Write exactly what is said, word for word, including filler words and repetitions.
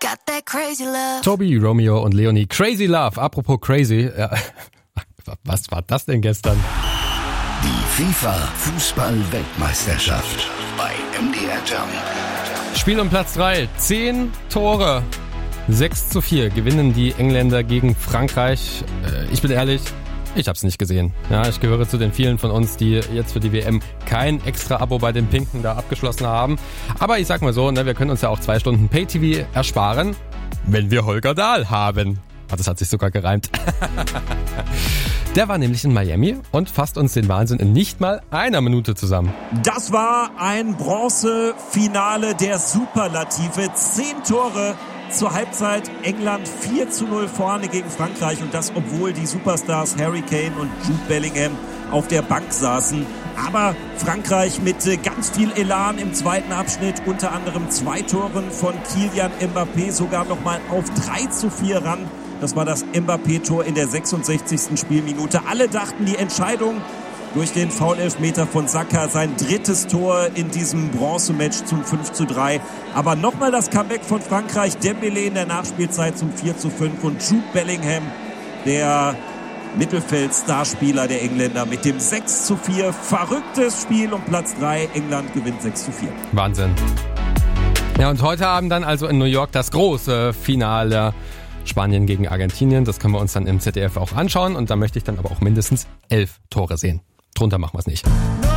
got that crazy love. Tobi, Romeo und Leonie. Crazy Love. Apropos crazy. Ja, was war das denn gestern? Die FIFA-Fußball-Weltmeisterschaft bei M D R Germany. Spiel um Platz drei. Zehn Tore. sechs zu vier gewinnen die Engländer gegen Frankreich. Ich bin ehrlich, ich hab's nicht gesehen. Ja, ich gehöre zu den vielen von uns, die jetzt für die W M kein Extra-Abo bei den Pinken da abgeschlossen haben. Aber ich sag mal so, ne, wir können uns ja auch zwei Stunden Pay-T V ersparen, wenn wir Holger Dahl haben. Ah, das hat sich sogar gereimt. Der war nämlich in Miami und fasst uns den Wahnsinn in nicht mal einer Minute zusammen. Das war ein Bronzefinale der Superlative. Zehn Tore zur Halbzeit. England vier zu null vorne gegen Frankreich. Und das, obwohl die Superstars Harry Kane und Jude Bellingham auf der Bank saßen. Aber Frankreich mit ganz viel Elan im zweiten Abschnitt. Unter anderem zwei Toren von Kylian Mbappé sogar nochmal auf drei zu vier ran. Das war das Mbappé-Tor in der sechsundsechzigsten Spielminute. Alle dachten, die Entscheidung durch den Foul-Elfmeter von Saka, sein drittes Tor in diesem Bronzematch zum fünf zu drei. Aber nochmal das Comeback von Frankreich. Dembélé in der Nachspielzeit zum vier zu fünf und Jude Bellingham, der Mittelfeld-Starspieler der Engländer, mit dem sechs zu vier. Verrücktes Spiel um Platz drei. England gewinnt sechs zu vier. Wahnsinn. Ja, und heute Abend dann also in New York das große Finale. Spanien gegen Argentinien, das können wir uns dann im Z D F auch anschauen und da möchte ich dann aber auch mindestens elf Tore sehen. Drunter machen wir es nicht.